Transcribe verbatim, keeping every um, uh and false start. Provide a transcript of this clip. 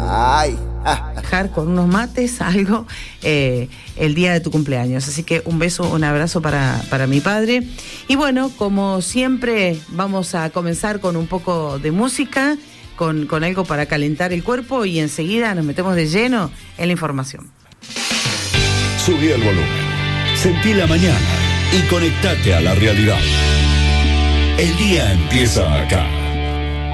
Ay. Dejar con unos mates, algo, eh, el día de tu cumpleaños. Así que un beso, un abrazo para, para mi padre. Y bueno, como siempre, vamos a comenzar con un poco de música, con, con algo para calentar el cuerpo y enseguida nos metemos de lleno en la información. Subí el volumen, sentí la mañana y conectate a la realidad. El día empieza acá.